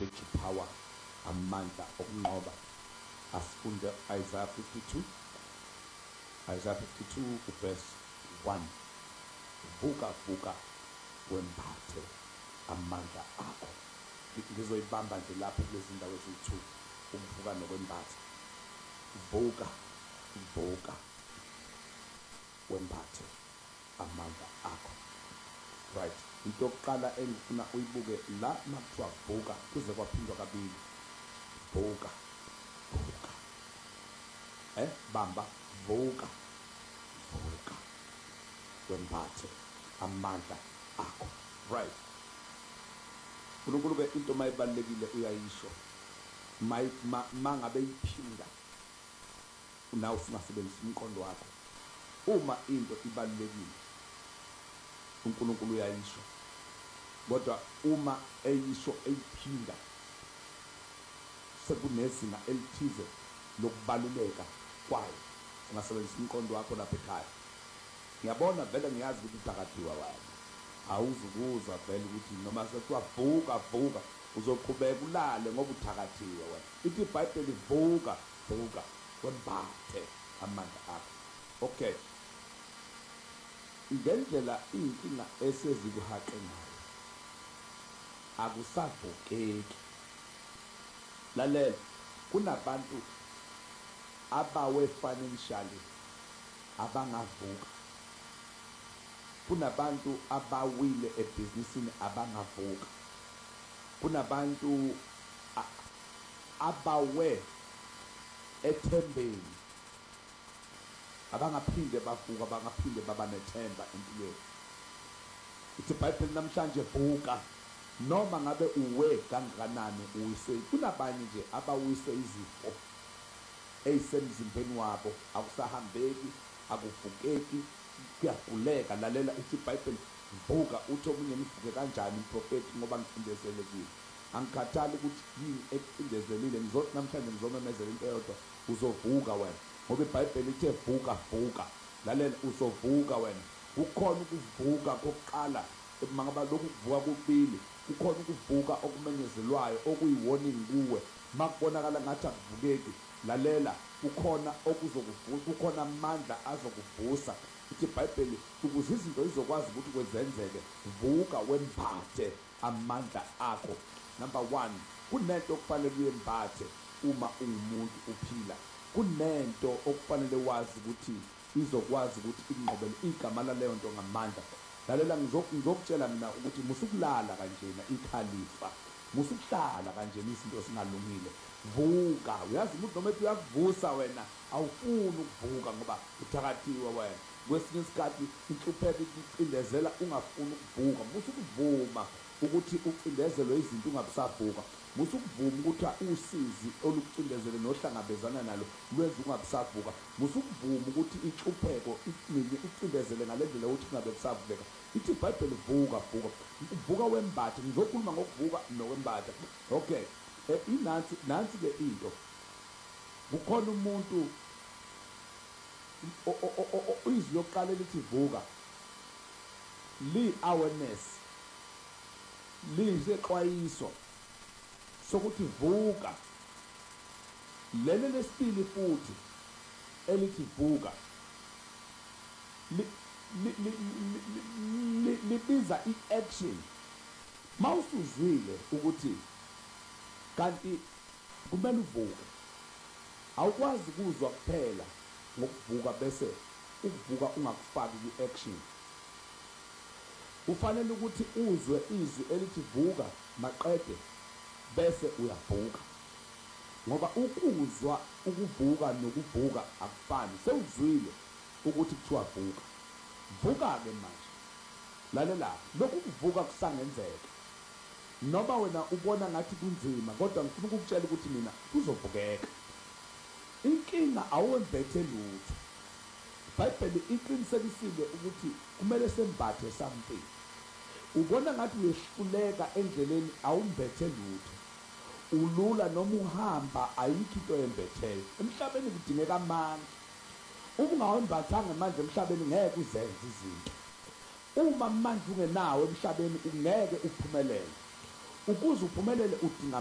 bethi power, amandla okunqoba. Asifunde Isaiah 52. Isaiah 52 verse 1. Vuka vuka wembathe amandla akho. Ngizoyibamba nje lapho kulezi ndawo eziyi-2, ukuvuka nokwembatha. Vuka vuka wembathe amandla akho. Right, into yokuqala engifuna uyibuke la makuthiwa vuka kuze kwaphindwa kabili. Vuka vuka, bamba, vuka vuka wembathe amandla akho. Right, uNkulunkulu-ke into mayibalulekile uyayisho, mangabe iphinda nawe usungasebenzisa umqondo wakho. Uma into ibalulekile uNkulunkulu uyayisho, kodwa uma eyisho eyiphinda sekunezinga elithize lokubaluleka kwayo, ungasebenzisa umqondo wakho lapha ekhaya. Ngiyabona vele, ngiyazi ukuthi uthakathiwa wena, awuzukuzwa vele ukuthi noma sekuthiwa vuka vuka uzoqhubeka ulale ngoba uthakathiwe wena. Ithi iBhayibheli vuka vuka wembathe amandla akho. Okay, ngendlela inkinga esezikuhaqe ngayo akusavukeki. Lalela, kunabantu abawe financially abangavuka, kunabantu abawile ebhizinisini abangavuka, kunabantu abawe ethembeni abangaphinde bavuka, abangaphinde baba nethemba empilweni. Ithi iBhayibheli namhlanje vuka, noma ngabe uwe kangakanani uwise. Kunabanye nje abawise izifo ezisemzimbeni wabo, akusahambeki, akuvukeki, kuyaguleka. Lalela, ithi iBhayibheli vuka. Uthi omunye nivuke kanjani umprofeti ngoba ngicindezelekile. Angikhathali ukuthi yini ekucindezelile, ngizothi namhlanje ngizomemezela into eyodwa, uzovuka wena, ngoba iBhayibheli ithe vuka vuka. Lalela, uzovuka wena. Kukhona ukuvuka kokuqala, mangaba lokhu kuvuka kubili, kukhona ukuvuka okumenyezelwayo okuyi-warning kuwe makubonakala ngathi akuvukeki. Lalela, kukhona okuzokuvusa, kukhona amandla azokuvusa. Ithi iBhayibheli ukuze izinto zizokwazi ukuthi kwezenzeke, vuka wembathe amandla akho. Number 1, kunento okufanele uyembathe uma uwumuntu uphila. Kunento okufanele wazi ukuthi izokwazi ukuthi inqobele igama laleyo nto ngamandla. Lalela, ngizokutshela mina ukuthi musukulala kanjena ikhalifa, musukuhlala kanjena izinto singalungile. Vuka. Uyazi umuntu noma ethi uyakuvusa wena awufuni ukuvuka ngoba uthakathiwe wena. Kwesinye isikhathi inhlupheko ikucindezela ungafuni ukuvuka. Musukuvuma ukuthi ucindezelwe izinto ungabisavuka. Musukuvuma ukuthi usizi olukucindezele nohlangabezana nalo lwenza ungabisavuka. Musukuvuma ukuthi inhlupheko ikucindezele ngale ndlela ukuthi ungabe bisavukeka. Ithi iBhayibheli vuka vuka, uvuka wembathe. Ngizokhuluma ngokuvuka nokwembatha. Okay, nansi-ke into, kukhona umuntu izwi lokuqala lithi vuka li-awareness, liyisexwayiso sokuthi vuka. Leli lesibili futhi elithi vuka libiza i-action. Mawusuzwile ukuthi kanti kumele uvuke, awukwazi ukuzwa kuphela ngokuvuka bese ukuvuka ungakufaki ku-action. Kufanele ukuthi uzwe izwi elithi vuka maqede bese uyavuka, ngoba ukuzwa ukuvuka nokuvuka akufani. Sewuzwile ukuthi kuthiwa vuka, vuka-ke manje. Lalela, lokhu kuvuka kusangenzeka noma wena ubona ngathi kunzima, kodwa ngifuna ukukutshela ukuthi mina kuzovukeka. Inkinga awembethe lutho. iBhayibheli iqinisekisile ukuthi kumele sembathe something. Ubona ngathi uyehluleka endleleni, awumbethe lutho. Ulula noma uhamba, ayikho into embetheyo. Emhlabeni kudingeka amandla. Uma ungawembathanga manje emhlabeni ngeke uzenze izinto. Uma manje ungenawo emhlabeni ungeke uphumelele. Ukuze uphumelele udinga